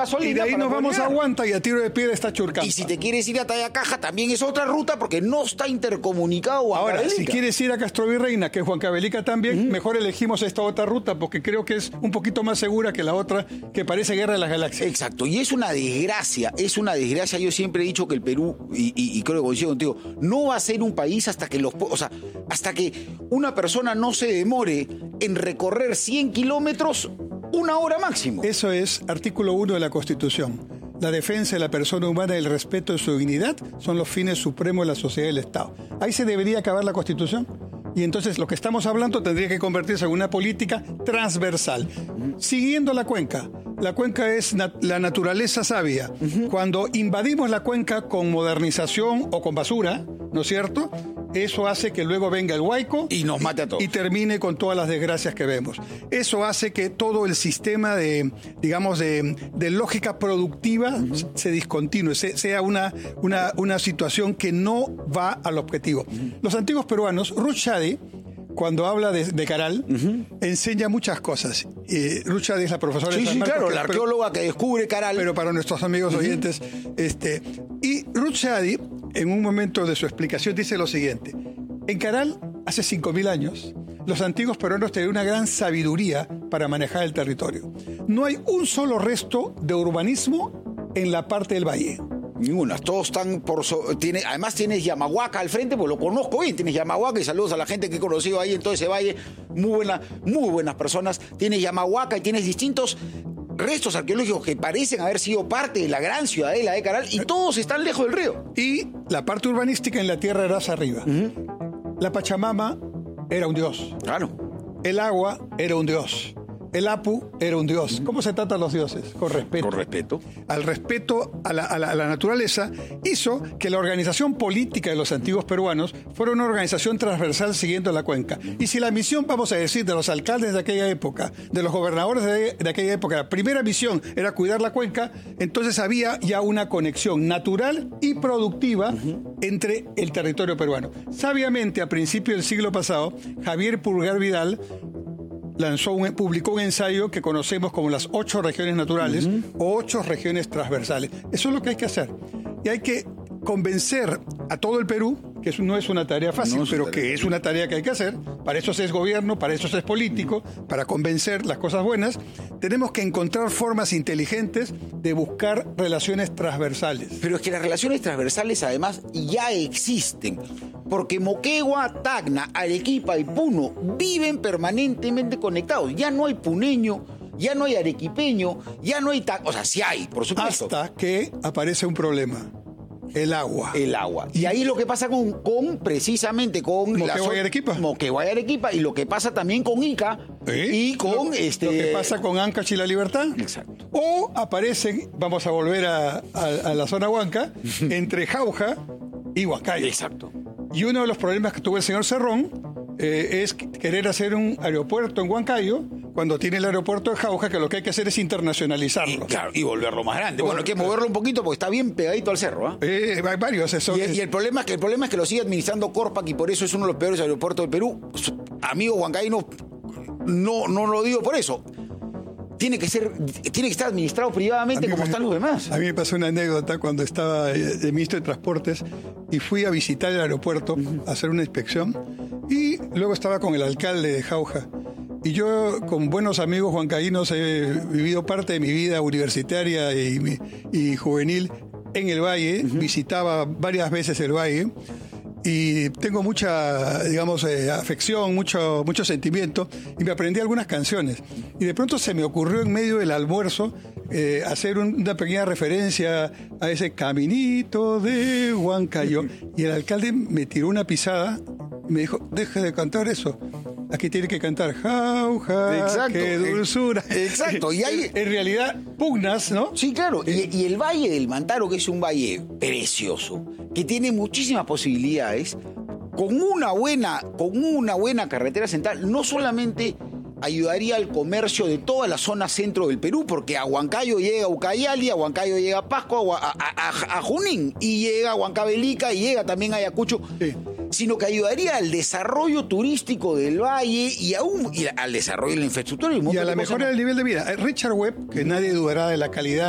gasolina. Y de ahí nos vamos a Huanta y a Tiro de Piedra está Churcampa. Y si te quieres ir a Tayacaja, también es otra ruta porque no está intercomunicado Huancavelica. Ahora, si quieres ir a Castrovirreina, que es Huancavelica también, mejor elegimos esta otra ruta porque creo que es un poquito más segura que la otra que parece Guerra de las Galaxias. Exacto, y es una desgracia. Yo siempre he dicho que el Perú, y creo que coincido contigo, no va a ser un país hasta que hasta que una persona no se demore en recorrer 100 kilómetros 1 hora máximo. Eso es artículo 1 de la Constitución. La defensa de la persona humana y el respeto de su dignidad son los fines supremos de la sociedad y del Estado. Ahí se debería acabar la Constitución. Y entonces lo que estamos hablando tendría que convertirse en una política transversal. Siguiendo la cuenca. La cuenca es la naturaleza sabia. Cuando invadimos la cuenca con modernización o con basura, ¿no es cierto? Eso hace que luego venga el huaico y nos mate a todos. Y termine con todas las desgracias que vemos. Eso hace que todo el sistema de lógica productiva se discontinúe, sea una situación que no va al objetivo. Los antiguos peruanos, Ruth Shadi, cuando habla de Caral, enseña muchas cosas. Ruth Shadi es la profesora de San Marcos. Claro, la arqueóloga que descubre Caral. Pero para nuestros amigos oyentes. Y Ruth Shadi, en un momento de su explicación, dice lo siguiente. En Caral, hace 5.000 años, los antiguos peruanos tenían una gran sabiduría para manejar el territorio. No hay un solo resto de urbanismo en la parte del valle. Ninguna, todos están además tienes Yamahuaca al frente, pues lo conozco bien, tienes Yamahuaca y saludos a la gente que he conocido ahí en todo ese valle, muy buenas personas. Tienes Yamahuaca y tienes distintos restos arqueológicos que parecen haber sido parte de la gran ciudadela de Caral y todos están lejos del río. Y la parte urbanística en la tierra era hacia arriba. La Pachamama era un dios. Claro. El agua era un dios. El Apu era un dios. ¿Cómo se tratan los dioses? Con respeto. Con respeto. Al respeto a la naturaleza hizo que la organización política de los antiguos peruanos fuera una organización transversal siguiendo la cuenca. Y si la misión, vamos a decir, de los alcaldes de aquella época, de los gobernadores de aquella época, la primera misión era cuidar la cuenca, entonces había ya una conexión natural y productiva entre el territorio peruano. Sabiamente, a principios del siglo pasado, Javier Pulgar Vidal publicó un ensayo que conocemos como las 8 regiones naturales o 8 regiones transversales. Eso es lo que hay que hacer. Y hay que convencer a todo el Perú, que eso no es una tarea fácil, pero que es una tarea que hay que hacer. Para eso se es gobierno, para eso se es político, para convencer las cosas buenas. Tenemos que encontrar formas inteligentes de buscar relaciones transversales. Pero es que las relaciones transversales además ya existen, porque Moquegua, Tacna, Arequipa y Puno viven permanentemente conectados. Ya no hay puneño, ya no hay arequipeño, ya no hay... O sea, sí hay, por supuesto. Hasta que aparece un problema. El agua. Y ahí lo que pasa precisamente con Moquegua y Arequipa. Moquegua y Arequipa, y lo que pasa también con Ica y con lo que pasa con Ancash y La Libertad. Exacto. O aparecen, vamos a volver a la zona Huanca, entre Jauja y Huancayo. Exacto. Y uno de los problemas que tuvo el señor Cerrón es querer hacer un aeropuerto en Huancayo cuando tiene el aeropuerto de Jauja, que lo que hay que hacer es internacionalizarlo. Y volverlo más grande. Bueno, hay que moverlo un poquito porque está bien pegadito al cerro. Hay varios. Y el problema es que lo sigue administrando Corpac y por eso es uno de los peores aeropuertos del Perú. Amigo huancaíno, no lo digo por eso. Tiene que estar administrado privadamente como están los demás. A mí me pasó una anécdota cuando estaba de ministro de Transportes y fui a visitar el aeropuerto a hacer una inspección y luego estaba con el alcalde de Jauja. Y yo, con buenos amigos huancaínos, he vivido parte de mi vida universitaria y juvenil en el Valle. Visitaba varias veces el Valle. Y tengo mucha, digamos, afección, mucho sentimiento, y me aprendí algunas canciones. Y de pronto se me ocurrió en medio del almuerzo hacer una pequeña referencia a ese caminito de Huancayo. Y el alcalde me tiró una pisada y me dijo, deje de cantar eso. Aquí tiene que cantar Jauja, exacto, qué dulzura. Exacto. Y hay, en realidad, pugnas, ¿no? Sí, claro. Y el Valle del Mantaro, que es un valle precioso, que tiene muchísimas posibilidades, con una buena carretera central, no solamente ayudaría al comercio de toda la zona centro del Perú, porque a Huancayo llega Ucayali, a Huancayo llega a Pasco, a Junín, y llega a Huancavelica, y llega también a Ayacucho, sino que ayudaría al desarrollo turístico del valle y al desarrollo de la infraestructura. Y a la mejora del nivel de vida. Richard Webb, que nadie dudará de la calidad